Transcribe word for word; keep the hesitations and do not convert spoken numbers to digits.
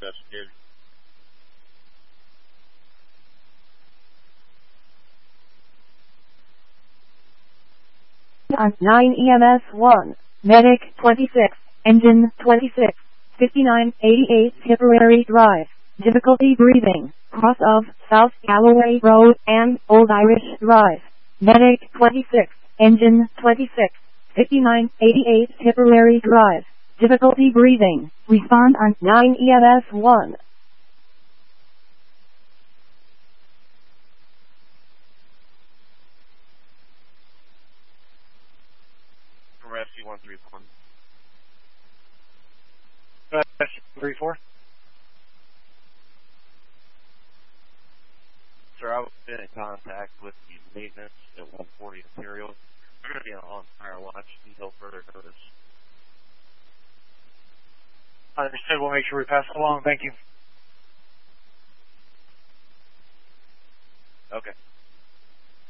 investigated. On nine E M S one, Medic twenty-six, Engine twenty-six, fifty-nine eighty-eight Tipperary Drive, difficulty breathing, cross of South Galloway Road and Old Irish Drive. Medic twenty-six, Engine twenty-six, fifty-nine eighty-eight Tipperary Drive, difficulty breathing, respond on nine E M S one. Rescue one three one. Rescue three four. Sir, I was in contact with the maintenance at one forty Imperial. I'm going to be on fire watch until further notice. Understood. We'll make sure we pass it along. Thank you.